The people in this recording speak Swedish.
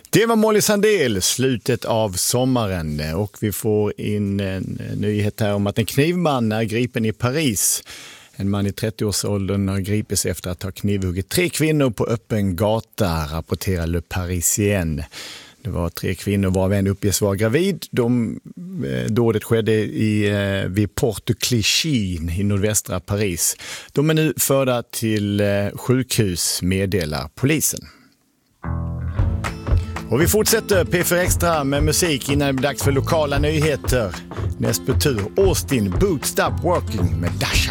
Det var Molly Sandén, slutet av sommaren, och vi får in en nyhet här om att en knivman är gripen i Paris. En man i 30-årsåldern har gripits efter att ha knivhuggit 3 kvinnor på öppen gata, rapporterar Le Parisien. Det var 3 kvinnor varav en uppges vara gravid. Dådet skedde vid Porte Clichy i nordvästra Paris. De är nu förda till sjukhus, meddelar polisen. Och vi fortsätter P4 Extra med musik innan det blir dags för lokala nyheter. Näst på tur Austin, Boot Stop Working med Dasha.